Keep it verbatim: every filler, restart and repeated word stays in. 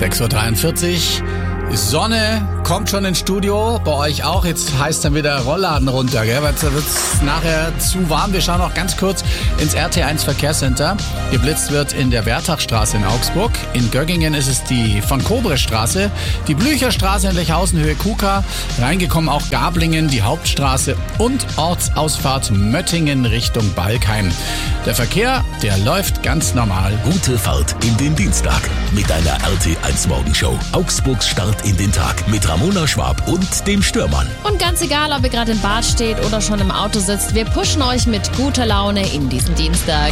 sechs Uhr dreiundvierzig. Sonne kommt schon ins Studio, bei euch auch. Jetzt heißt dann wieder Rollladen runter, gell? Weil es wird nachher zu warm. Wir schauen noch ganz kurz ins R T eins Verkehrscenter. Geblitzt wird in der Wertachstraße in Augsburg. In Göggingen ist es die von Kobrestraße, die Blücherstraße in Lechhausen Höhe Kuka. Reingekommen auch Gablingen, die Hauptstraße und Ortsausfahrt Möttingen Richtung Balkheim. Der Verkehr, der läuft ganz normal. Gute Fahrt in den Dienstag mit einer R T eins Morgenshow. Augsburgs Start in den Tag mit Ramona Schwab und dem Stürmann. Und ganz egal, ob ihr gerade im Bad steht oder schon im Auto sitzt, wir pushen euch mit guter Laune in diesen Dienstag.